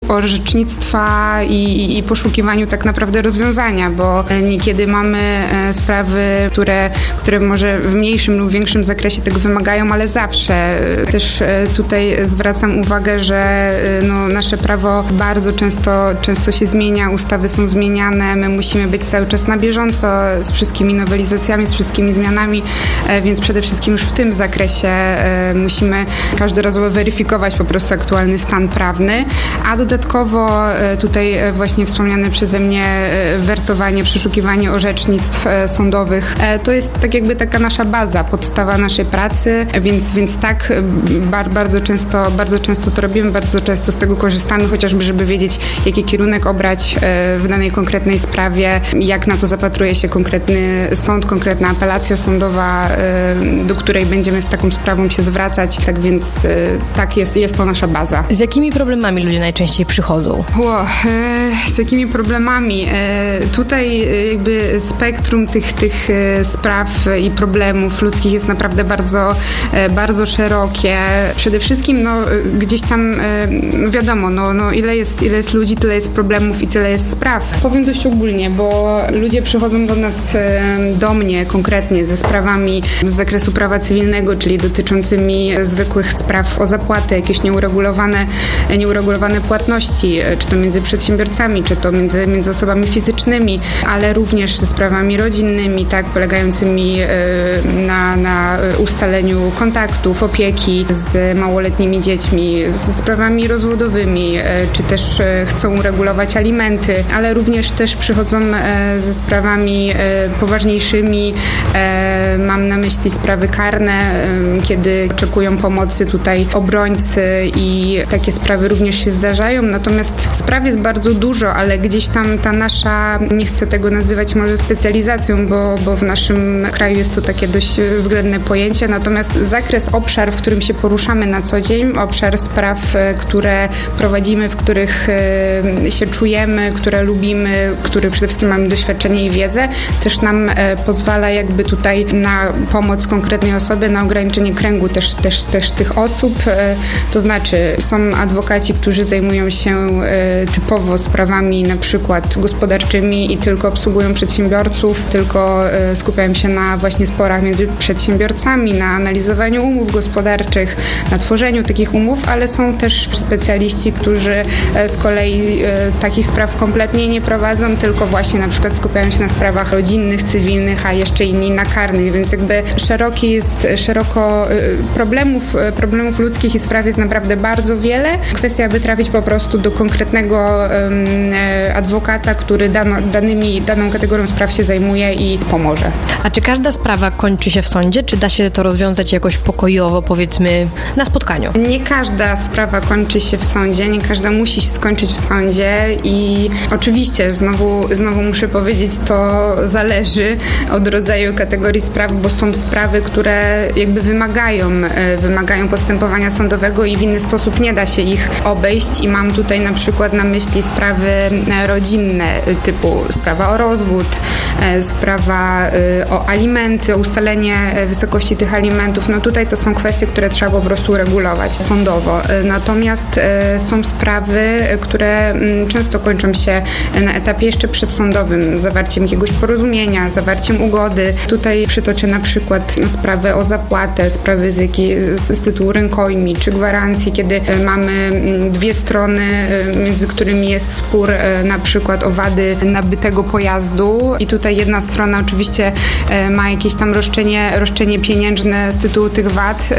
orzecznictwa i poszukiwaniu tak naprawdę rozwiązania, bo niekiedy mamy sprawy, które może w mniejszym lub większym zakresie tego wymagają, ale zawsze też tutaj zwracam uwagę, że nasze prawo bardzo często się zmienia, ustawy są zmieniane, my musimy być cały czas na bieżąco z wszystkimi nowelizacjami, z wszystkimi zmianami, więc przede wszystkim już w tym zakresie musimy każdorazowo weryfikować po prostu aktualny stan prawny, a dodatkowo tutaj właśnie wspomniane przeze mnie wertowanie, przeszukiwanie orzecznictw sądowych, to jest tak jakby taka nasza baza, podstawa naszej pracy, więc tak bardzo często to robimy, bardzo często z tego korzystamy, chociażby żeby wiedzieć, jaki kierunek obrać w danej konkretnej sprawie, jak na to zapatruje się konkretny sąd, konkretna apelacja sądowa, do której będziemy z taką sprawą się zwracać. Tak więc tak jest to nasza baza. Z jakimi problemami ludzie najczęściej przychodzą? Z jakimi problemami? Tutaj jakby spektrum tych spraw i problemów ludzkich jest naprawdę bardzo szerokie. Przede wszystkim gdzieś tam wiadomo, ile jest ludzi, tyle jest problemów i tyle jest spraw. Powiem dość ogólnie, bo ludzie przychodzą do mnie konkretnie ze sprawami z zakresu prawa cywilnego, czyli dotyczącymi zwykłych spraw o zapłaty, jakieś nieuregulowane płatności, czy to między przedsiębiorcami, czy to między osobami fizycznymi, ale również ze sprawami rodzinnymi, tak, polegającymi na ustaleniu kontaktów, opieki z małoletnimi dziećmi, ze sprawami rozwodowymi, czy też chcą uregulować alimenty, ale również też przychodzą ze sprawami poważniejszymi. Mam na myśli sprawy karne, kiedy oczekują pomocy tutaj obrońcy i takie sprawy również się zdarzają. Natomiast spraw jest bardzo dużo, ale gdzieś tam ta nasza, nie chcę tego nazywać może specjalizacją, bo w naszym kraju jest to takie dość względne pojęcie. Natomiast zakres, obszar, w którym się poruszamy na co dzień, obszar spraw, które prowadzimy, w których się czujemy, które lubimy, które przede wszystkim mamy doświadczenie i wiedzę, też nam pozwala jakby tutaj na pomoc konkretnej osobie, na ograniczenie kręgu też tych osób. To znaczy są adwokaci, którzy zajmują się typowo sprawami na przykład gospodarczymi i tylko obsługują przedsiębiorców, tylko skupiają się na właśnie sporach między przedsiębiorcami, na analizowaniu umów gospodarczych, na tworzeniu takich umów, ale są też specjaliści, którzy z kolei takich spraw kompletnie nie prowadzą, tylko właśnie na przykład skupiają się na sprawach rodzinnych, cywilnych, a jeszcze inni na karnych, więc jakby szeroko problemów ludzkich i spraw jest naprawdę bardzo wiele. Kwestia, aby trafić po prostu do konkretnego adwokata, który daną kategorią spraw się zajmuje i pomoże. A czy każda sprawa kończy się w sądzie? Czy da się to rozwiązać jakoś pokojowo, powiedzmy, na spotkaniu? Nie każda sprawa kończy się w sądzie, nie każda musi się skończyć w sądzie i oczywiście znowu muszę powiedzieć, to zależy od rodzaju kategorii spraw, bo są sprawy, które jakby wymagają postępowania sądowego i w inny sposób nie da się ich obejść i mam tutaj na przykład na myśli sprawy rodzinne typu sprawa o rozwód, sprawa o alimenty, o ustalenie wysokości tych alimentów. Tutaj to są kwestie, które trzeba po prostu uregulować sądowo. Natomiast są sprawy, które często kończą się na etapie jeszcze przedsądowym, zawarciem jakiegoś porozumienia, zawarciem ugody. Tutaj przytoczę na przykład sprawę o zapłatę, sprawy z tytułu rękojmi czy gwarancji, kiedy mamy dwie strony, między którymi jest spór na przykład o wady nabytego pojazdu i tutaj jedna strona oczywiście ma jakieś tam roszczenie pieniężne z tytułu tych wad,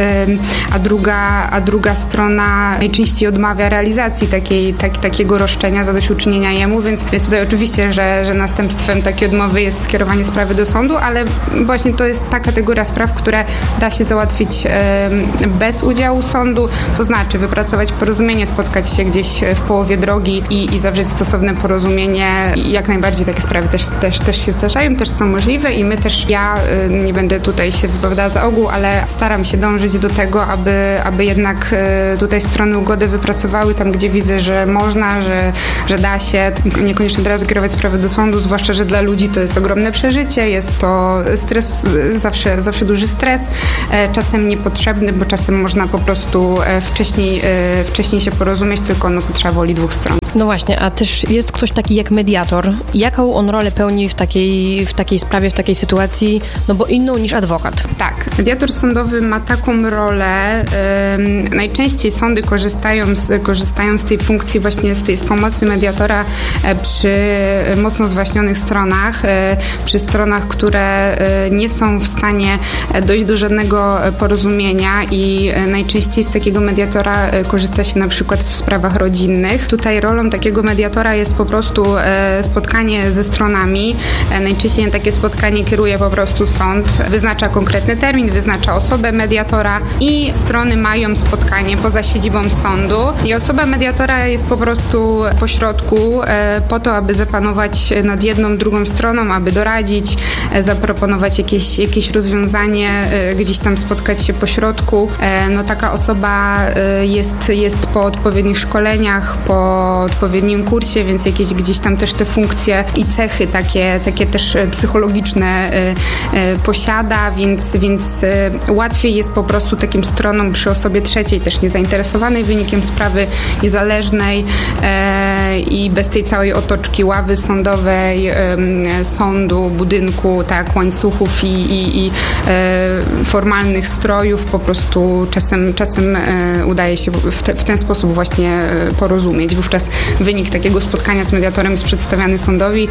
a druga strona najczęściej odmawia realizacji takiego roszczenia, zadośćuczynienia jemu, więc jest tutaj oczywiście, że następstwem takiej odmowy jest skierowanie sprawy do sądu, ale właśnie to jest ta kategoria spraw, które da się załatwić bez udziału sądu, to znaczy wypracować porozumienie, spotkać się gdzieś w połowie drogi i zawrzeć stosowne porozumienie. Jak najbardziej takie sprawy też się zdarzają, też są możliwe i my też, ja nie będę tutaj się wypowiadała za ogół, ale staram się dążyć do tego, aby jednak tutaj strony ugody wypracowały tam, gdzie widzę, że można, że da się, niekoniecznie od razu kierować sprawy do sądu, zwłaszcza, że dla ludzi to jest ogromne przeżycie, jest to stres, zawsze duży stres, czasem niepotrzebny, bo czasem można po prostu wcześniej się porozumieć, tylko potrzeba woli dwóch stron. No właśnie, a też jest ktoś taki jak mediator. Jaką on rolę pełni w takiej sprawie, w takiej sytuacji, no bo inną niż adwokat? Tak, mediator sądowy ma taką rolę. Najczęściej sądy korzystają z tej funkcji właśnie z pomocy mediatora przy mocno zwaśnionych stronach, przy stronach, które nie są w stanie dojść do żadnego porozumienia i najczęściej z takiego mediatora korzysta się na przykład w sprawach rodzinnych. Tutaj rolą takiego mediatora jest po prostu spotkanie ze stronami. Najczęściej na takie spotkanie kieruje po prostu sąd, wyznacza konkretny termin, wyznacza osobę mediatora i strony mają spotkanie poza siedzibą sądu i osoba mediatora jest po prostu pośrodku po to, aby zapanować nad jedną, drugą stroną, aby doradzić, zaproponować jakieś rozwiązanie, gdzieś tam spotkać się pośrodku. No taka osoba jest po odpowiednich szkoleniach, po odpowiednim kursie, więc jakieś gdzieś tam też te funkcje i cechy takie też psychologiczne posiada, więc łatwiej jest po prostu takim stronom przy osobie trzeciej, też niezainteresowanej wynikiem sprawy, niezależnej i bez tej całej otoczki ławy sądowej, sądu, budynku, tak, łańcuchów i formalnych strojów, po prostu czasem udaje się w ten sposób właśnie porozumieć. Wówczas wynik takiego spotkania z mediatorem jest przedstawiany sądowi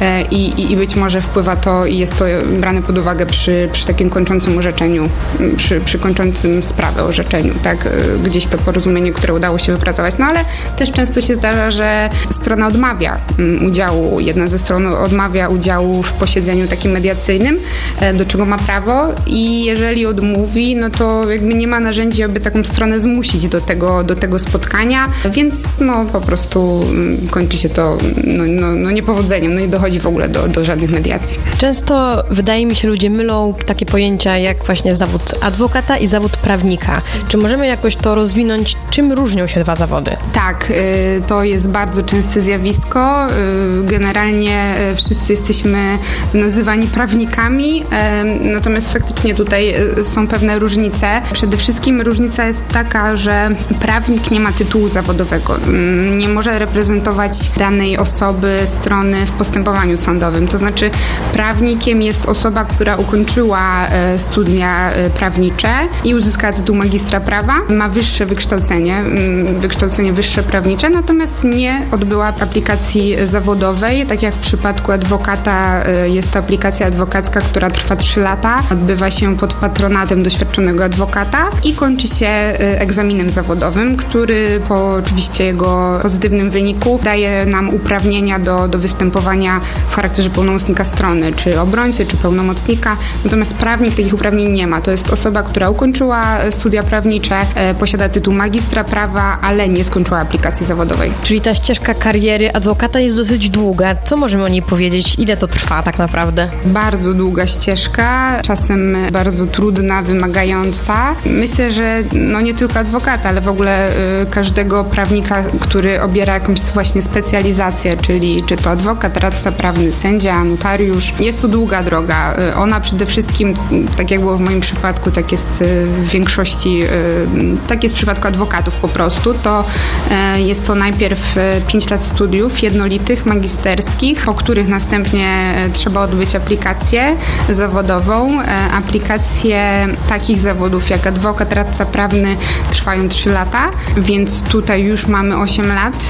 i być może wpływa to i jest to brane pod uwagę przy takim kończącym orzeczeniu, przy kończącym sprawę orzeczeniu, tak, gdzieś to porozumienie, które udało się wypracować. No ale też często się zdarza, że strona odmawia udziału, jedna ze stron odmawia udziału w posiedzeniu takim mediacyjnym, do czego ma prawo i jeżeli odmówi, no to jakby nie ma narzędzi, aby taką stronę zmusić do tego spotkania, więc no po prostu kończy się to niepowodzeniem, no i dochodzi w ogóle do żadnych mediacji. Często wydaje mi się, ludzie mylą takie pojęcia jak właśnie zawód adwokata i zawód prawnika. Czy możemy jakoś to rozwinąć? Czym różnią się dwa zawody? Tak, to jest bardzo częste zjawisko. Generalnie wszyscy jesteśmy nazywani prawnikami, natomiast faktycznie tutaj są pewne różnice. Przede wszystkim różnica jest taka, że prawnik nie ma tytułu zawodowego. Nie może reprezentować danej osoby, strony w postępowaniu sądowym. To znaczy prawnikiem jest osoba, która ukończyła studia prawnicze i uzyskała tytuł magistra prawa, ma wyższe wykształcenie wyższe prawnicze, natomiast nie odbyła aplikacji zawodowej. Tak jak w przypadku adwokata jest to aplikacja adwokacka, która trwa 3 lata, odbywa się pod patronatem doświadczonego adwokata i kończy się egzaminem zawodowym, który po oczywiście jego pozytywnym wyniku daje nam uprawnienia do występowania w charakterze pełnomocnika strony, czy obrońcy, czy pełnomocnika. Natomiast prawnik takich uprawnień nie ma. To jest osoba, która ukończyła studia prawnicze, posiada tytuł magistra prawa, ale nie skończyła aplikacji zawodowej. Czyli ta ścieżka kariery adwokata jest dosyć długa. Co możemy o niej powiedzieć? Ile to trwa tak naprawdę? Bardzo długa ścieżka, czasem bardzo trudna, wymagająca. Myślę, że nie tylko adwokata, ale w ogóle każdego prawnika, który obiera jakąś właśnie specjalizację, czyli czy to adwokat, radca prawny, sędzia, notariusz. Jest to długa droga. Ona przede wszystkim, tak jak było w moim przypadku, tak jest w większości, tak jest w przypadku adwokatów po prostu, to jest to najpierw 5 lat studiów jednolitych, magisterskich, po których następnie trzeba odbyć aplikację zawodową. Aplikacje takich zawodów jak adwokat, radca prawny trwają 3 lata, więc tutaj już mamy 8 lat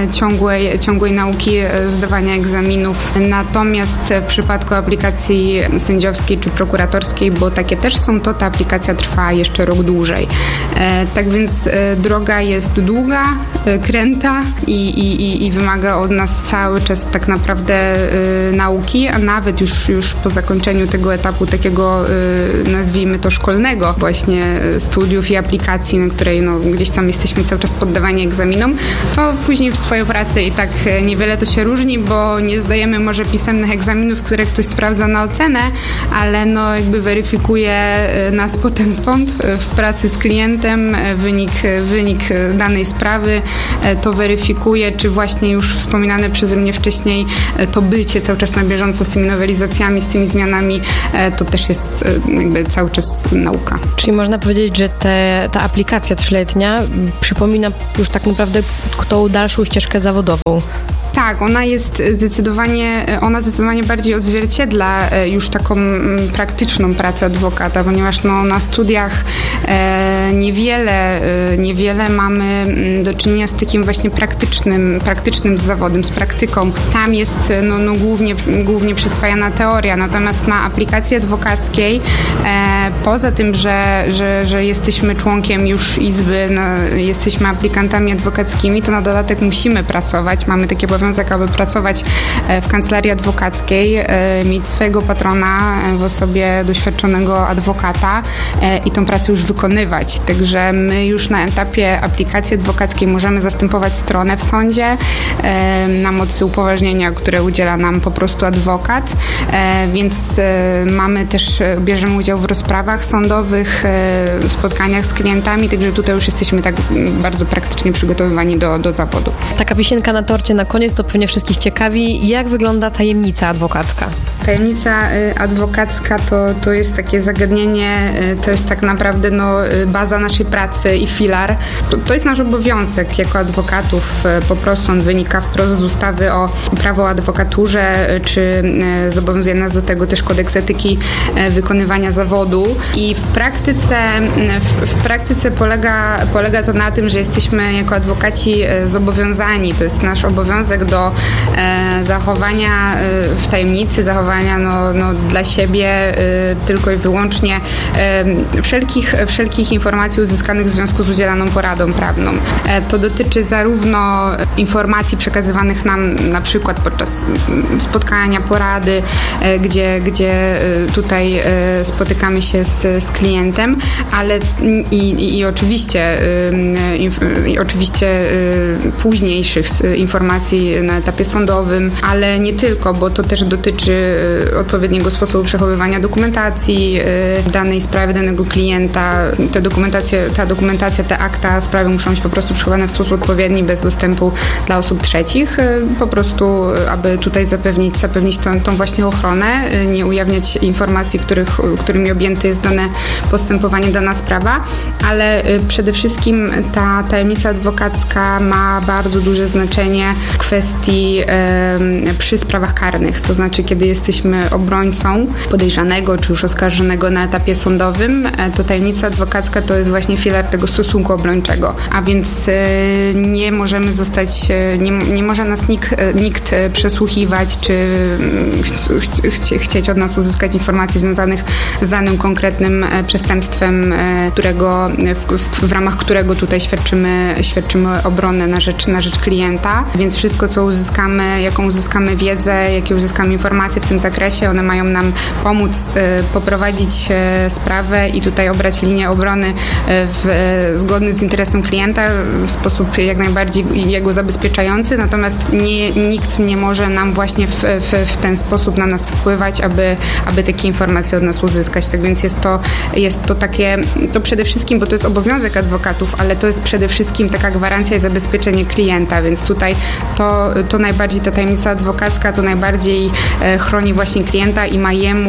ciągłej nauki, zdawania egzaminów. Natomiast w przypadku aplikacji sędziowskiej czy prokuratorskiej, bo takie też są, to ta aplikacja trwa jeszcze rok dłużej. Tak więc droga jest długa, kręta i wymaga od nas cały czas tak naprawdę nauki, a nawet już po zakończeniu tego etapu takiego, nazwijmy to szkolnego właśnie studiów i aplikacji, na której gdzieś tam jesteśmy cały czas poddawani egzaminom, to później w swojej pracy i tak niewiele to się różni, bo nie zdajemy może pisemnych egzaminów, które ktoś sprawdza na ocenę, ale jakby weryfikuje nas potem sąd w pracy z klientem, wynik danej sprawy, to weryfikuje, czy właśnie już wspominane przeze mnie wcześniej to bycie cały czas na bieżąco z tymi nowelizacjami, z tymi zmianami, to też jest jakby cały czas nauka. Czyli można powiedzieć, że ta aplikacja 3-letnia przypomina już tak naprawdę tą dalszą ścieżkę zawodową. Tak, ona zdecydowanie bardziej odzwierciedla już taką praktyczną pracę adwokata, ponieważ na studiach niewiele mamy do czynienia z takim właśnie praktycznym zawodem, z praktyką. Tam jest głównie przyswajana teoria, natomiast na aplikacji adwokackiej poza tym, że jesteśmy członkiem już izby, jesteśmy aplikantami adwokackimi, to na dodatek musimy pracować, mamy taki obowiązek, aby pracować w kancelarii adwokackiej, mieć swojego patrona w osobie doświadczonego adwokata i tą pracę już wykonywać. Także my już na etapie aplikacji adwokackiej możemy zastępować stronę w sądzie na mocy upoważnienia, które udziela nam po prostu adwokat, więc bierzemy udział w rozprawach sądowych, w spotkaniach z klientami, także tutaj już jesteśmy tak bardzo praktycznie przygotowywani do zawodu. Taka wisienka na torcie na koniec, to pewnie wszystkich ciekawi, jak wygląda tajemnica adwokacka. Tajemnica adwokacka to jest takie zagadnienie, to jest tak naprawdę baza naszej pracy i filar. To jest nasz obowiązek jako adwokatów, po prostu on wynika wprost z ustawy o prawo o adwokaturze, czy zobowiązuje nas do tego też kodeks etyki wykonywania zawodu i w praktyce polega to na tym, że jesteśmy jako adwokaci zobowiązani, to jest nasz obowiązek do zachowania w tajemnicy, zachowania dla siebie tylko i wyłącznie wszelkich informacji uzyskanych w związku z udzielaną poradą prawną. To dotyczy zarówno informacji przekazywanych nam na przykład podczas spotkania, porady, gdzie tutaj spotykamy się z klientem, ale i oczywiście późniejszych informacji na etapie sądowym, ale nie tylko, bo to też dotyczy odpowiedniego sposobu przechowywania dokumentacji danej sprawy, danego klienta. Ta dokumentacja, te akta sprawy muszą być po prostu przechowane w sposób odpowiedni, bez dostępu dla osób trzecich, po prostu, aby tutaj zapewnić tą właśnie ochronę, nie ujawniać informacji, którymi objęte jest dane postępowanie, dana sprawa, ale przede wszystkim ta tajemnica adwokacka ma bardzo duże znaczenie w kwestii przy sprawach karnych, to znaczy kiedy jesteśmy obrońcą podejrzanego czy już oskarżonego na etapie sądowym, to tajemnica adwokacka to jest właśnie filar tego stosunku obrończego, a więc nie może nas nikt przesłuchiwać czy chcieć od nas uzyskać informacji związanych z danym konkretnym przestępstwem, w ramach którego tutaj świadczymy obronę na rzecz klienta, więc wszystko, co jaką uzyskamy wiedzę, jakie uzyskamy informacje w tym zakresie, one mają nam pomóc poprowadzić sprawę i tutaj obrać linię obrony zgodny z interesem klienta w sposób jak najbardziej jego zabezpieczający, natomiast nikt nie może nam właśnie w ten sposób na nas wpływać, aby takie informacje od nas uzyskać. Tak więc jest to takie, to przede wszystkim, bo to jest obowiązek adwokatów, ale to jest przede wszystkim taka gwarancja i zabezpieczenie klienta, więc tutaj to najbardziej ta tajemnica adwokacka to najbardziej chroni właśnie klienta i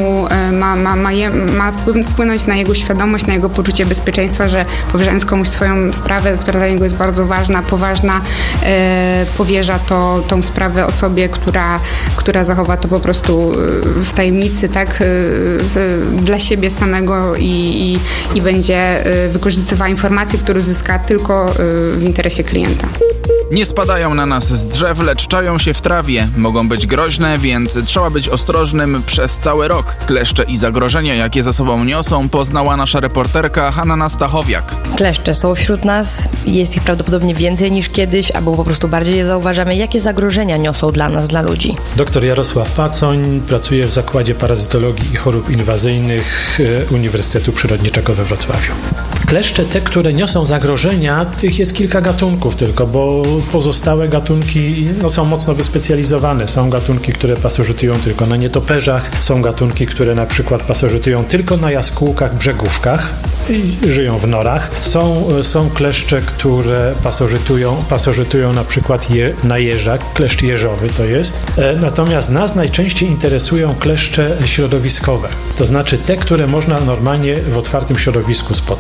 ma wpłynąć na jego świadomość, na jego poczucie bezpieczeństwa, że powierzając komuś swoją sprawę, która dla niego jest bardzo ważna, poważna, powierza tą sprawę osobie, która zachowa to po prostu w tajemnicy, tak, dla siebie samego i będzie wykorzystywała informacje, które uzyska tylko w interesie klienta. Nie spadają na nas z drzew, lecz czają się w trawie. Mogą być groźne, więc trzeba być ostrożnym przez cały rok. Kleszcze i zagrożenia, jakie za sobą niosą, poznała nasza reporterka Hanna Stachowiak. Kleszcze są wśród nas, jest ich prawdopodobnie więcej niż kiedyś, albo po prostu bardziej je zauważamy. Jakie zagrożenia niosą dla nas, dla ludzi? Dr Jarosław Pacoń pracuje w Zakładzie Parazytologii i Chorób Inwazyjnych Uniwersytetu Przyrodniczego we Wrocławiu. Kleszcze te, które niosą zagrożenia, tych jest kilka gatunków tylko, bo pozostałe gatunki są mocno wyspecjalizowane. Są gatunki, które pasożytują tylko na nietoperzach, są gatunki, które na przykład pasożytują tylko na jaskółkach, brzegówkach i żyją w norach. Są kleszcze, które pasożytują na przykład na jeżach, kleszcz jeżowy to jest. Natomiast nas najczęściej interesują kleszcze środowiskowe, to znaczy te, które można normalnie w otwartym środowisku spotkać.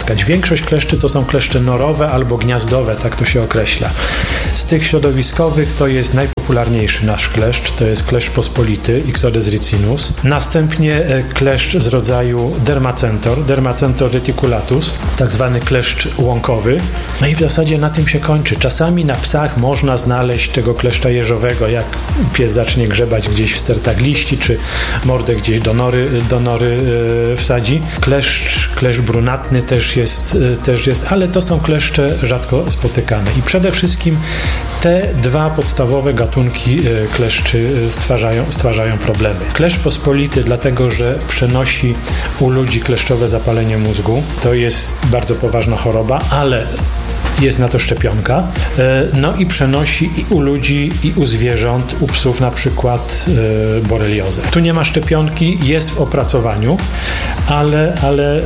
większość kleszczy to są kleszcze norowe albo gniazdowe, tak to się określa. Z tych środowiskowych to jest najpopularniejszy nasz kleszcz, to jest kleszcz pospolity, Ixodes ricinus. Następnie kleszcz z rodzaju Dermacentor reticulatus, tak zwany kleszcz łąkowy. No i w zasadzie na tym się kończy. Czasami na psach można znaleźć tego kleszcza jeżowego, jak pies zacznie grzebać gdzieś w stertach liści, czy mordę gdzieś do nory wsadzi. Kleszcz brunatny też jest, ale to są kleszcze rzadko spotykane. I przede wszystkim te dwa podstawowe gatunki kleszczy stwarzają problemy. Kleszcz pospolity dlatego, że przenosi u ludzi kleszczowe zapalenie mózgu. To jest bardzo poważna choroba, ale jest na to szczepionka. No i przenosi i u ludzi, i u zwierząt, u psów na przykład boreliozę. Tu nie ma szczepionki, jest w opracowaniu, ale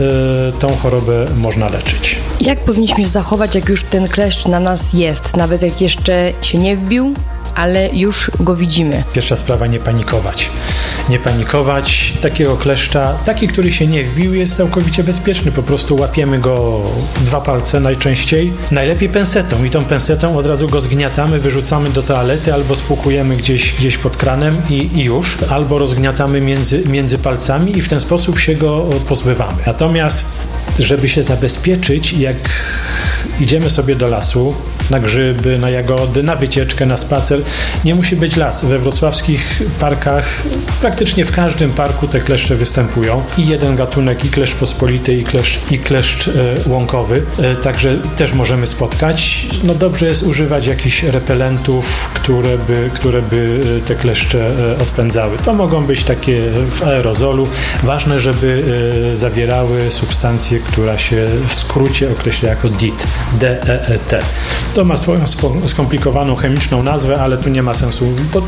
tą chorobę można leczyć. Jak powinniśmy się zachować, jak już ten kleszcz na nas jest, nawet jak jeszcze się nie wbił, ale już go widzimy? Pierwsza sprawa, nie panikować. Nie panikować. Takiego kleszcza, taki, który się nie wbił, jest całkowicie bezpieczny. Po prostu łapiemy go 2 palce najczęściej. Najlepiej pensetą i tą pensetą od razu go zgniatamy, wyrzucamy do toalety albo spłukujemy gdzieś pod kranem i już. Albo rozgniatamy między palcami i w ten sposób się go pozbywamy. Natomiast, żeby się zabezpieczyć, jak idziemy sobie do lasu, na grzyby, na jagody, na wycieczkę, na spacer, nie musi być las. We wrocławskich parkach, praktycznie w każdym parku te kleszcze występują. I jeden gatunek, i kleszcz pospolity, i kleszcz łąkowy. Także też możemy spotkać. No dobrze jest używać jakichś repelentów, które by te kleszcze odpędzały. To mogą być takie w aerozolu. Ważne, żeby zawierały substancję, która się w skrócie określa jako DEET. D-E-E-T. To ma swoją skomplikowaną chemiczną nazwę, ale tu nie ma sensu, bo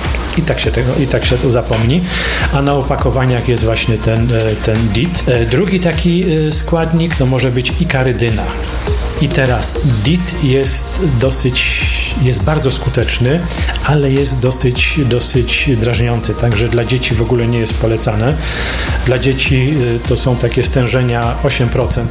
i tak się to zapomni, a na opakowaniach jest właśnie ten DEET. Drugi taki składnik to może być ikarydyna. I teraz DEET jest bardzo skuteczny, ale jest dosyć drażniący, także dla dzieci w ogóle nie jest polecane. Dla dzieci to są takie stężenia 8%,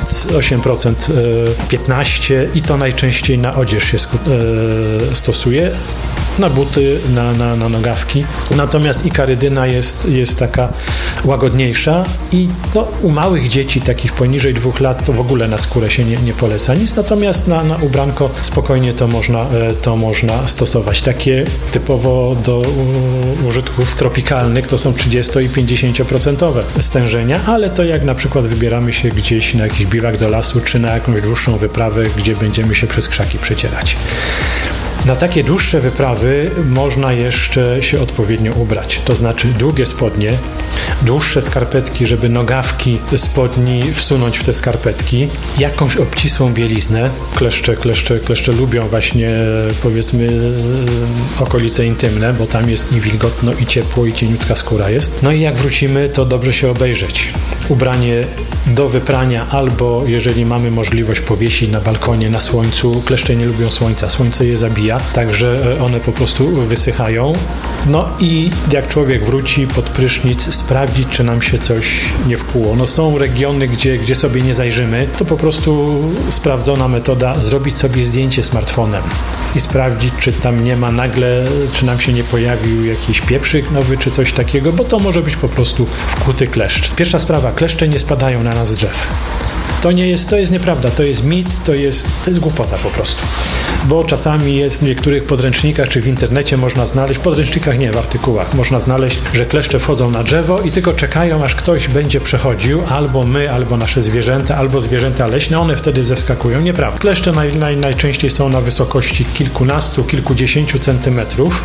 15% i to najczęściej na odzież się stosuje, na buty, na nogawki. Natomiast ikarydyna jest taka łagodniejsza i u małych dzieci, takich poniżej 2 lat, to w ogóle na skórę się nie poleca nic, natomiast na ubranko spokojnie to można stosować. Takie typowo do użytków tropikalnych to są 30 i 50% stężenia, ale to jak na przykład wybieramy się gdzieś na jakiś biwak do lasu, czy na jakąś dłuższą wyprawę, gdzie będziemy się przez krzaki przecierać. Na takie dłuższe wyprawy można jeszcze się odpowiednio ubrać, to znaczy długie spodnie, dłuższe skarpetki, żeby nogawki spodni wsunąć w te skarpetki, jakąś obcisłą bieliznę. Kleszcze lubią właśnie, powiedzmy, okolice intymne, bo tam jest i wilgotno, i ciepło, i cieniutka skóra jest. No i jak wrócimy, to dobrze się obejrzeć. Ubranie do wyprania albo, jeżeli mamy możliwość, powiesić na balkonie, na słońcu. Kleszcze nie lubią słońca, słońce je zabija, także one po prostu wysychają. No i jak człowiek wróci pod prysznic, sprawdzić, czy nam się coś nie wkuło. No są regiony, gdzie sobie nie zajrzymy, to po prostu sprawdzona metoda, zrobić sobie zdjęcie smartfonem i sprawdzić, czy tam nie ma nagle, czy nam się nie pojawił jakiś pieprzyk nowy, czy coś takiego, bo to może być po prostu wkuty kleszcz. Pierwsza sprawa, kleszcze nie spadają na nas z drzew. To jest nieprawda, to jest mit, to jest głupota po prostu. Bo czasami jest w niektórych podręcznikach, czy w internecie można znaleźć, w podręcznikach nie, w artykułach, można znaleźć, że kleszcze wchodzą na drzewo i tylko czekają, aż ktoś będzie przechodził, albo my, albo nasze zwierzęta, albo zwierzęta leśne, one wtedy zeskakują. Nieprawda. Kleszcze najczęściej są na wysokości kilkunastu, kilkudziesięciu centymetrów.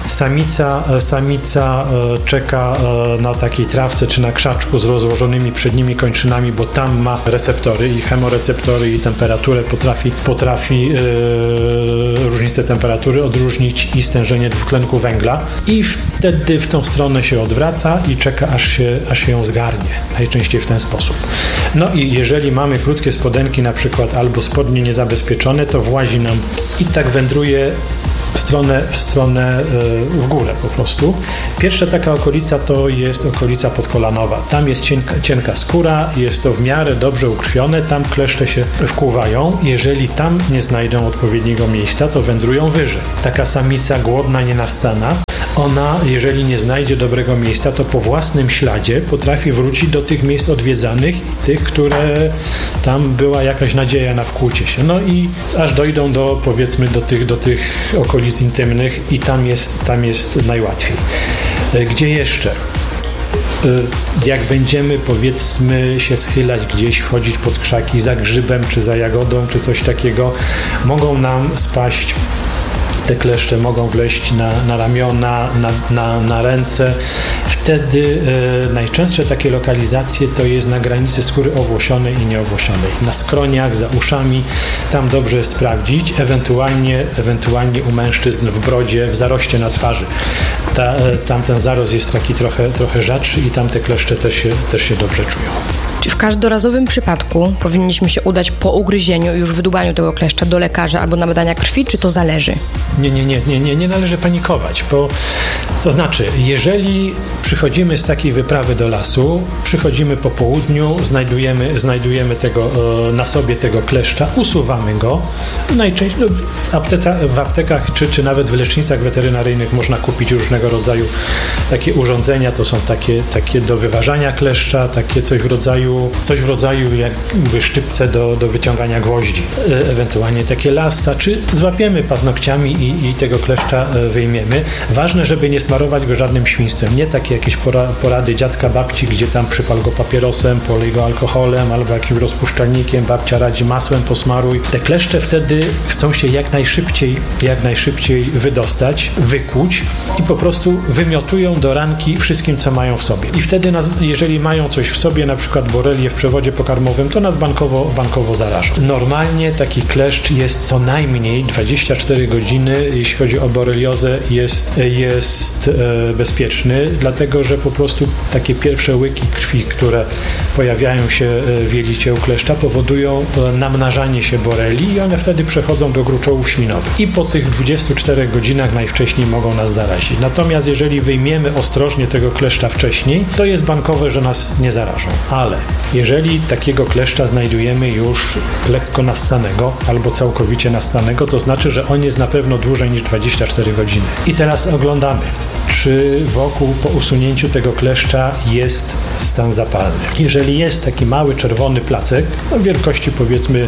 Samica czeka na takiej trawce, czy na krzaczku z rozłożonymi przednimi kończynami, bo tam ma receptory i chemoreceptory i temperaturę potrafi różnicę temperatury odróżnić i stężenie dwutlenku węgla i wtedy w tą stronę się odwraca i czeka, aż się ją zgarnie. Najczęściej w ten sposób. No i jeżeli mamy krótkie spodenki na przykład albo spodnie niezabezpieczone, to włazi nam i tak wędruje w górę po prostu. Pierwsza taka okolica to jest okolica podkolanowa. Tam jest cienka skóra, jest to w miarę dobrze ukrwione, tam kleszcze się wkłuwają. Jeżeli tam nie znajdą odpowiedniego miejsca, to wędrują wyżej. Taka samica głodna, nienassana, ona, jeżeli nie znajdzie dobrego miejsca, to po własnym śladzie potrafi wrócić do tych miejsc odwiedzanych i tych, które tam była jakaś nadzieja na wkłucie się. No i aż dojdą do, powiedzmy, do tych okolic intymnych i tam jest najłatwiej. Gdzie jeszcze? Jak będziemy, powiedzmy, się schylać gdzieś, wchodzić pod krzaki za grzybem, czy za jagodą, czy coś takiego, mogą nam spaść. Te kleszcze mogą wleźć na ramiona, na ręce. Wtedy najczęstsze takie lokalizacje to jest na granicy skóry owłosionej i nieowłosionej. Na skroniach, za uszami, tam dobrze sprawdzić, ewentualnie u mężczyzn w brodzie, w zaroście na twarzy. Tam ten zarost jest taki trochę rzadszy i tam te kleszcze też się dobrze czują. Czy w każdorazowym przypadku powinniśmy się udać po ugryzieniu i już wydłubaniu tego kleszcza do lekarza albo na badania krwi, czy to zależy? Nie należy panikować, bo to znaczy, jeżeli przychodzimy z takiej wyprawy do lasu, przychodzimy po południu, znajdujemy na sobie tego kleszcza, usuwamy go. Najczęściej w aptekach czy nawet w lecznicach weterynaryjnych można kupić różnego rodzaju takie urządzenia, to są takie do wyważania kleszcza, takie coś w rodzaju jakby sztypce do wyciągania gwoździ, ewentualnie takie lassa, czy złapiemy paznokciami i tego kleszcza wyjmiemy. Ważne, żeby nie smarować go żadnym świństwem, nie takie jakieś porady dziadka, babci, gdzie tam przypal go papierosem, polej go alkoholem albo jakimś rozpuszczalnikiem, babcia radzi masłem posmaruj. Te kleszcze wtedy chcą się jak najszybciej wydostać, wykłuć i po prostu wymiotują do ranki wszystkim, co mają w sobie. I wtedy jeżeli mają coś w sobie, na przykład borelię w przewodzie pokarmowym, to nas bankowo zarażą. Normalnie taki kleszcz jest co najmniej 24 godziny, jeśli chodzi o boreliozę, jest bezpieczny, dlatego że po prostu takie pierwsze łyki krwi, które pojawiają się w jelicie u kleszcza, powodują namnażanie się borelii i one wtedy przechodzą do gruczołów ślinowych. I po tych 24 godzinach najwcześniej mogą nas zarazić. Natomiast jeżeli wyjmiemy ostrożnie tego kleszcza wcześniej, to jest bankowe, że nas nie zarażą. Ale jeżeli takiego kleszcza znajdujemy już lekko nassanego albo całkowicie nassanego, to znaczy, że on jest na pewno dłużej niż 24 godziny. I teraz oglądamy, czy wokół po usunięciu tego kleszcza jest stan zapalny. Jeżeli jest taki mały czerwony placek, wielkości powiedzmy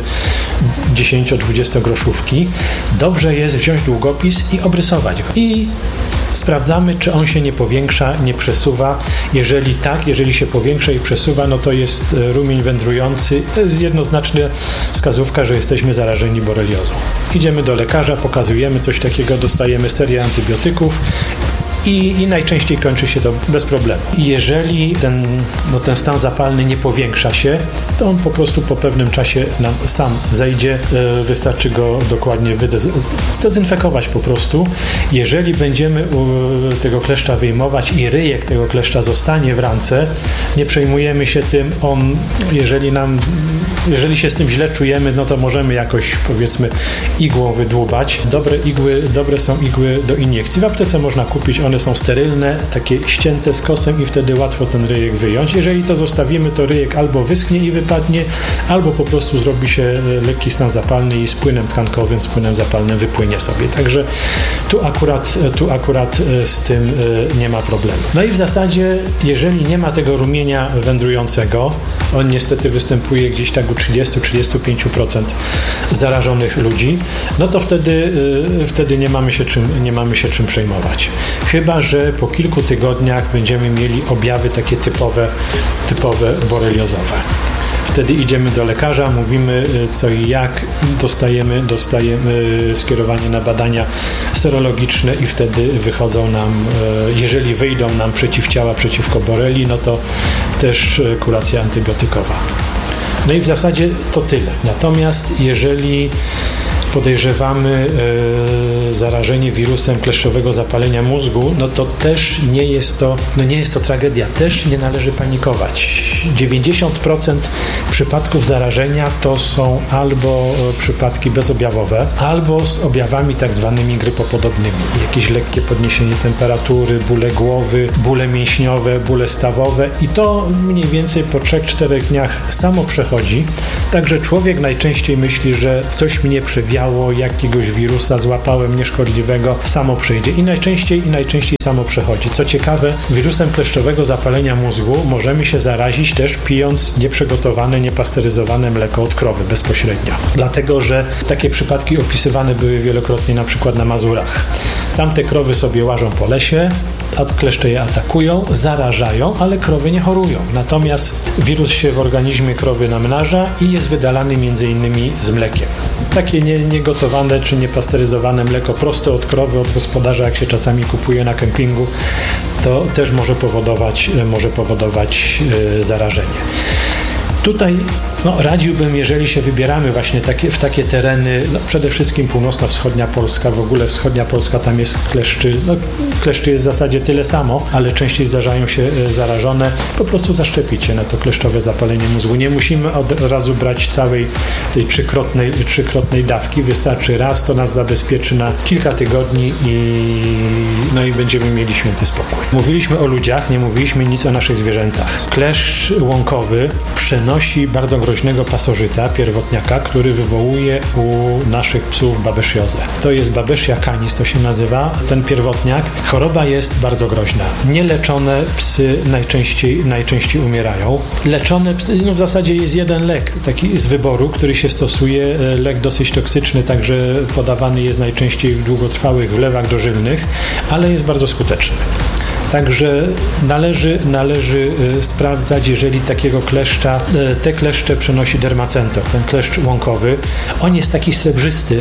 10-20 groszówki, dobrze jest wziąć długopis i obrysować go. I sprawdzamy, czy on się nie powiększa, nie przesuwa. Jeżeli tak, jeżeli się powiększa i przesuwa, no to jest rumień wędrujący. To jest jednoznaczna wskazówka, że jesteśmy zarażeni boreliozą. Idziemy do lekarza, pokazujemy coś takiego, dostajemy serię antybiotyków i najczęściej kończy się to bez problemu. I jeżeli ten stan zapalny nie powiększa się, to on po prostu po pewnym czasie nam sam zejdzie. Wystarczy go dokładnie zdezynfekować po prostu. Jeżeli będziemy tego kleszcza wyjmować i ryjek tego kleszcza zostanie w rance, nie przejmujemy się tym. Jeżeli się z tym źle czujemy, no to możemy jakoś, powiedzmy, igłą wydłubać. Dobre są igły do iniekcji. W aptece można kupić, one są sterylne, takie ścięte z kosem i wtedy łatwo ten ryjek wyjąć. Jeżeli to zostawimy, to ryjek albo wyschnie i wypadnie, albo po prostu zrobi się lekki stan zapalny i z płynem tkankowym, z płynem zapalnym wypłynie sobie. Także tu akurat z tym nie ma problemu. No i w zasadzie, jeżeli nie ma tego rumienia wędrującego, on niestety występuje gdzieś tak u 30-35% zarażonych ludzi, no to wtedy nie mamy się czym przejmować. Chyba że po kilku tygodniach będziemy mieli objawy takie typowe boreliozowe. Wtedy idziemy do lekarza, mówimy co i jak, dostajemy skierowanie na badania serologiczne i wtedy wychodzą nam, jeżeli wyjdą nam przeciwciała przeciwko borelii, no to też kuracja antybiotykowa. No i w zasadzie to tyle. Natomiast jeżeli podejrzewamy zarażenie wirusem kleszczowego zapalenia mózgu, no to też nie jest to tragedia. Też nie należy panikować. 90% przypadków zarażenia to są albo przypadki bezobjawowe, albo z objawami tak zwanymi grypopodobnymi. Jakieś lekkie podniesienie temperatury, bóle głowy, bóle mięśniowe, bóle stawowe i to mniej więcej po 3-4 dniach samo przechodzi. Także człowiek najczęściej myśli, że coś mnie przewiało, jakiegoś wirusa złapałem nieszkodliwego, samo przejdzie. I najczęściej samo przechodzi. Co ciekawe, wirusem kleszczowego zapalenia mózgu możemy się zarazić też pijąc nieprzygotowane, niepasteryzowane mleko od krowy bezpośrednio. Dlatego, że takie przypadki opisywane były wielokrotnie na przykład na Mazurach. Tamte krowy sobie łażą po lesie, a kleszcze je atakują, zarażają, ale krowy nie chorują. Natomiast wirus się w organizmie krowy namnaża i jest wydalany między innymi z mlekiem. Takie niegotowane czy niepasteryzowane mleko prosto od krowy, od gospodarza, jak się czasami kupuje na kempingu, to też może powodować zarażenie. Tutaj radziłbym, jeżeli się wybieramy właśnie w takie tereny, przede wszystkim północno-wschodnia Polska, w ogóle wschodnia Polska, tam jest kleszczy, kleszczy jest w zasadzie tyle samo, ale częściej zdarzają się zarażone, po prostu zaszczepić się na to kleszczowe zapalenie mózgu. Nie musimy od razu brać całej tej trzykrotnej dawki, wystarczy raz, to nas zabezpieczy na kilka tygodni i będziemy mieli święty spokój. Mówiliśmy o ludziach, nie mówiliśmy nic o naszych zwierzętach. Kleszcz łąkowy przenosi bardzo groźnego pasożyta, pierwotniaka, który wywołuje u naszych psów babesziozę. To jest Babesia canis, to się nazywa, ten pierwotniak. Choroba jest bardzo groźna. Nieleczone psy najczęściej umierają. Leczone psy, w zasadzie jest jeden lek, taki z wyboru, który się stosuje, lek dosyć toksyczny, także podawany jest najczęściej w długotrwałych wlewach dożylnych, ale jest bardzo skuteczny. Także należy sprawdzać, jeżeli takiego kleszcza, te kleszcze przenosi dermacentor, ten kleszcz łąkowy. On jest taki srebrzysty,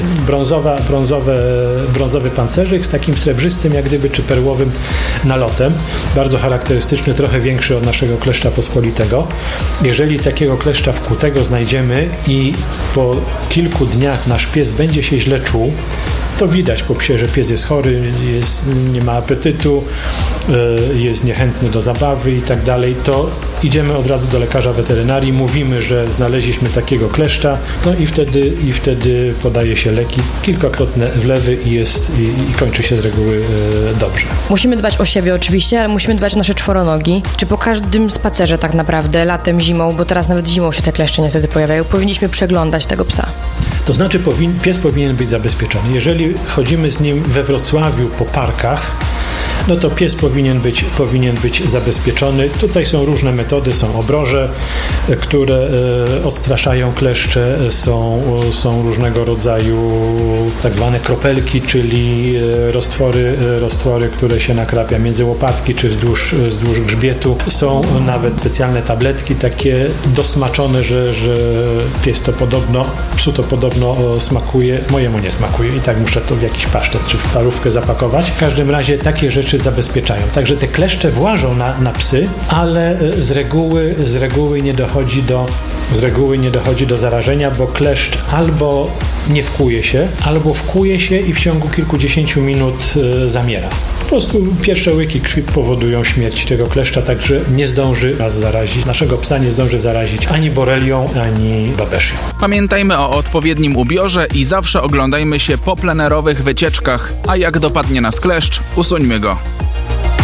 brązowy pancerzyk z takim srebrzystym, jak gdyby, czy perłowym nalotem. Bardzo charakterystyczny, trochę większy od naszego kleszcza pospolitego. Jeżeli takiego kleszcza wkłutego znajdziemy i po kilku dniach nasz pies będzie się źle czuł, to widać po psie, że pies jest chory, nie ma apetytu, jest niechętny do zabawy i tak dalej, to idziemy od razu do lekarza weterynarii, mówimy, że znaleźliśmy takiego kleszcza, i wtedy podaje się leki, kilkakrotne wlewy i kończy się z reguły dobrze. Musimy dbać o siebie oczywiście, ale musimy dbać o nasze czworonogi. Czy po każdym spacerze tak naprawdę, latem, zimą, bo teraz nawet zimą się te kleszcze niestety pojawiają, powinniśmy przeglądać tego psa? To znaczy pies powinien być zabezpieczony. Jeżeli chodzimy z nim we Wrocławiu po parkach, no to pies powinien być zabezpieczony. Tutaj są różne metody, są obroże, które odstraszają kleszcze, są różnego rodzaju tak zwane kropelki, czyli roztwory, które się nakrapia między łopatki czy wzdłuż grzbietu. Są nawet specjalne tabletki takie dosmaczone, że psu to podobno smakuje, mojemu nie smakuje i tak muszę to w jakiś pasztet czy w parówkę zapakować. W każdym razie takie rzeczy zabezpieczają. Także te kleszcze włażą na psy, ale z reguły nie dochodzi do zarażenia, bo kleszcz albo nie wkłuje się, albo wkłuje się i w ciągu kilkudziesięciu minut zamiera. Po prostu pierwsze łyki krwi powodują śmierć tego kleszcza, także nie zdąży nas zarazić. Naszego psa nie zdąży zarazić ani borelią, ani babesią. Pamiętajmy o odpowiednim ubiorze i zawsze oglądajmy się po plenerowych wycieczkach, a jak dopadnie nas kleszcz, usuńmy go.